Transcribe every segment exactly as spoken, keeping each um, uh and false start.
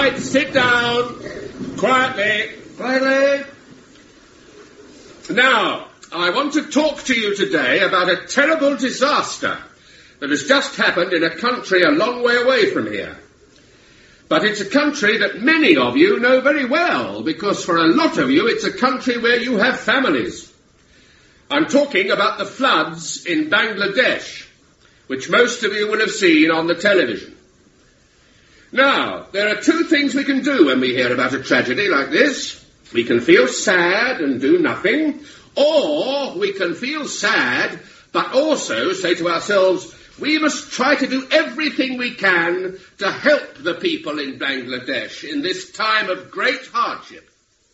right, sit down. Quietly. Quietly. Now, I want to talk to you today about a terrible disaster that has just happened in a country a long way away from here. But it's a country that many of you know very well, because for a lot of you it's a country where you have families. I'm talking about the floods in Bangladesh, which most of you will have seen on the television. Now, there are two things we can do when we hear about a tragedy like this. We can feel sad and do nothing, or we can feel sad but also say to ourselves, we must try to do everything we can to help the people in Bangladesh in this time of great hardship.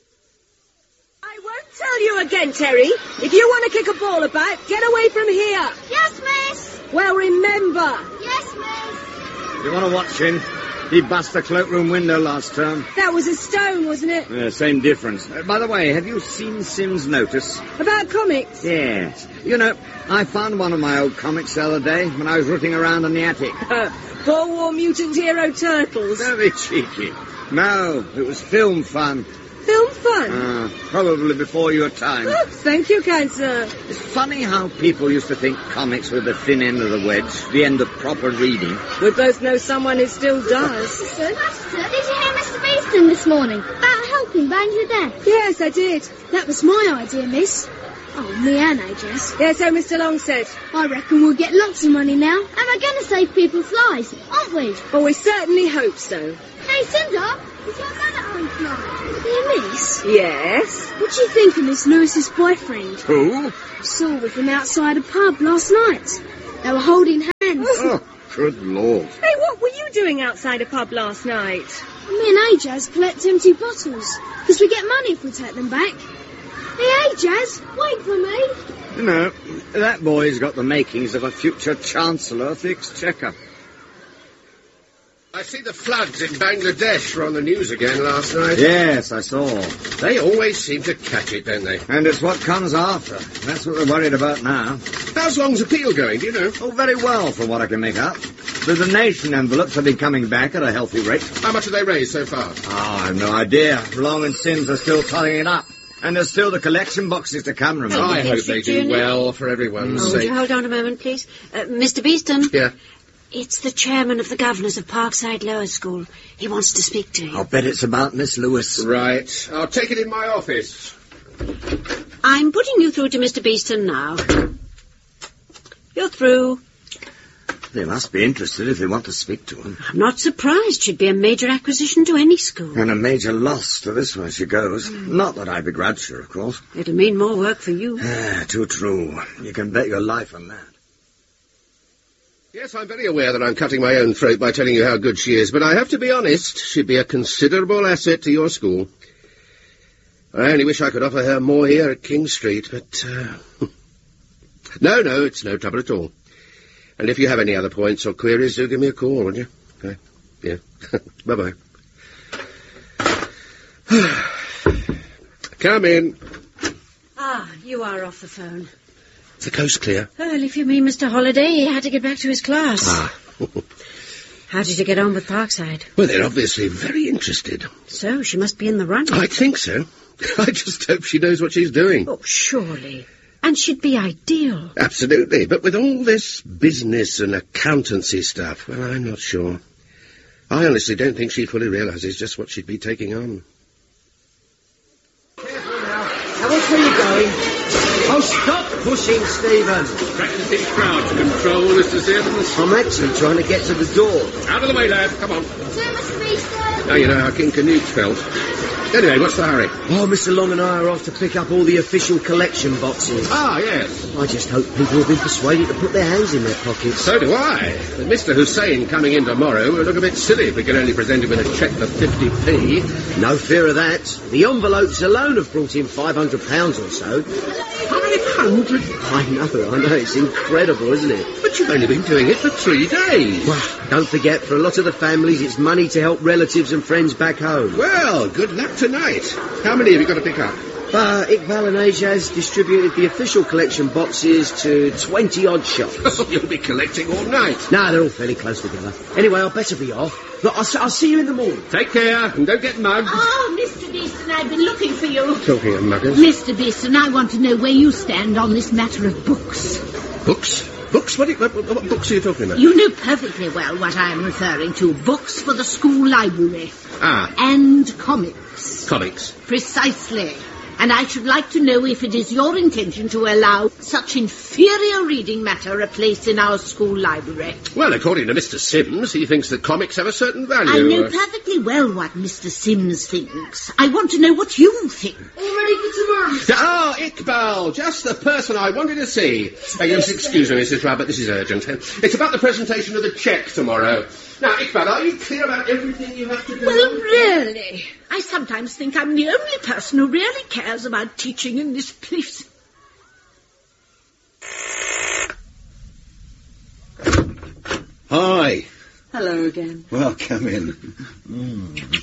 I won't tell you again, Terry. If you want to kick a ball about, get away from here. Yes, miss. Well, remember. Yes, miss. You want to watch him? He bust the cloakroom window last term. That was a stone, wasn't it? Yeah, same difference. Uh, by the way, have you seen Sim's notice? About comics? Yes. You know, I found one of my old comics the other day when I was rooting around in the attic. Boer War Mutant Hero Turtles. Very cheeky. No, it was film fun. Film fun? Uh, probably before your time. Oh, thank you, kind sir. It's funny how people used to think comics were the thin end of the wedge, the end of proper reading. We both know someone who still does. Sir, did you hear Mister Beeston this morning about helping Bangladesh? Yes, I did. That was my idea, miss. Oh, me and I, Jess. Yeah, so Mister Long said. I reckon we'll get lots of money now, and we're going to save people's lives, aren't we? Well, we certainly hope so. Hey, Cinder, is your dad at home tonight? Yeah, miss? Yes? What do you think of Miss Lewis's boyfriend? Who? I saw with him outside a pub last night. They were holding hands. Oh, good Lord. Hey, what were you doing outside a pub last night? Me and Ajaz collect empty bottles, because we get money if we take them back. Hey, Ajaz, wait for me. You know, that boy's got the makings of a future Chancellor of the Exchequer. I see the floods in Bangladesh were on the news again last night. Yes, I saw. They always seem to catch it, don't they? And it's what comes after. That's what they're worried about now. How's Long's appeal going, do you know? Oh, very well, from what I can make out. The donation envelopes have been coming back at a healthy rate. How much have they raised so far? Oh, I've no idea. Long and Sims are still tallying it up. And there's still the collection boxes to come, remember? I hope they do well for everyone's Oh, sake. would you hold on a moment, please? Uh, Mister Beeston? Yeah? It's the chairman of the governors of Parkside Lower School. He wants to speak to you. I'll bet it's about Miss Lewis. Right. I'll take it in my office. I'm putting you through to Mister Beeston now. You're through. They must be interested if they want to speak to him. I'm not surprised. She'd be a major acquisition to any school. And a major loss to this one she goes. Mm. Not that I begrudge her, of course. It'll mean more work for you. Ah, too true. You can bet your life on that. Yes, I'm very aware that I'm cutting my own throat by telling you how good she is, but I have to be honest, she'd be a considerable asset to your school. I only wish I could offer her more here at King Street, but... Uh... no, no, it's no trouble at all. And if you have any other points or queries, do give me a call, would you? Okay. Yeah. Bye-bye. Come in. Ah, you are off the phone. Is the coast clear? Well, if you mean Mister Holliday, he had to get back to his class. Ah. How did you get on with Parkside? Well, they're obviously very interested. So, she must be in the running. I think so. I just hope she knows what she's doing. Oh, surely. And she'd be ideal. Absolutely. But with all this business and accountancy stuff, well, I'm not sure. I honestly don't think she fully realises just what she'd be taking on. Careful now. Now, which way are you going? Oh, stop pushing, Stephen. Practicing crowd control, Mister Sims. I'm actually trying to get to the door. Out of the way, lad. Come on. Sir, Mister Beeston. Now you know how King Canute felt. Anyway, what's the hurry? Oh, Mister Long and I are off to pick up all the official collection boxes. Ah, yes. I just hope people have been persuaded to put their hands in their pockets. So do I. But Mister Hussein coming in tomorrow will look a bit silly if we can only present him with a cheque for fifty p. No fear of that. The envelopes alone have brought in five hundred pounds or so. five hundred? I know, I know. It's incredible, isn't it? But you've only been doing it for three days. Well, don't forget, for a lot of the families, it's money to help relatives and friends back home. Well, good luck tonight. How many have you got to pick up? But Iqbal and Ajaz distributed the official collection boxes to twenty-odd shops. You'll be collecting all night. No, they're all fairly close together. Anyway, I'll better be off. Look, I'll, s- I'll see you in the morning. Take care and don't get mugged. Oh, Mister Beeston, I've been looking for you. Talking of muggers. Mister Beeston, I want to know where you stand on this matter of books. Books? Books? What, are you, what, what books are you talking about? You know perfectly well what I am referring to. Books for the school library. Ah, And comics. comics. Precisely. And I should like to know if it is your intention to allow such inferior reading matter a place in our school library. Well, according to Mister Sims, he thinks that comics have a certain value. I know Uh, perfectly well what Mister Sims thinks. I want to know what you think. All ready for tomorrow? Ah, Iqbal, just the person I wanted to see. Uh, yes, excuse me, Missus Rudd, but this is urgent. It's about the presentation of the cheque tomorrow. Now, Iqbal, are you clear about everything you have to do? Well, really, I sometimes think I'm the only person who really cares about teaching in this place. Hi. Hello again. Well, come in. Mm.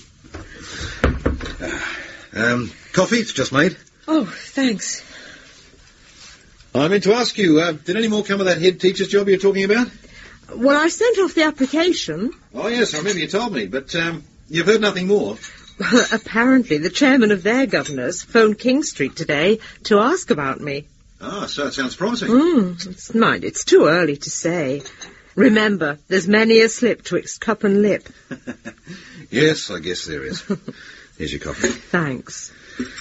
Um, coffee? It's just made. Oh, thanks. I meant to ask you, uh, did any more come of that head teacher's job you're talking about? Well, I sent off the application. Oh, yes, I remember you told me, but um, you've heard nothing more. Apparently, the chairman of their governors phoned King Street today to ask about me. Ah, so it sounds promising. Mm, it's, mind, it's too early to say. Remember, there's many a slip twixt cup and lip. Yes, I guess there is. Here's your coffee. Thanks.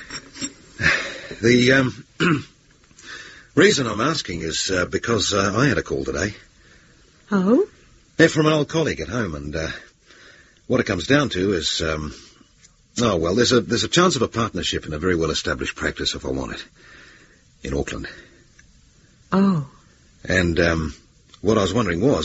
The um, reason I'm asking is uh, because uh, I had a call today. Oh? They're from an old colleague at home, and uh, what it comes down to is, um, oh, well, there's a there's a chance of a partnership in a very well-established practice if I want it, in Auckland. Oh. And um, what I was wondering was,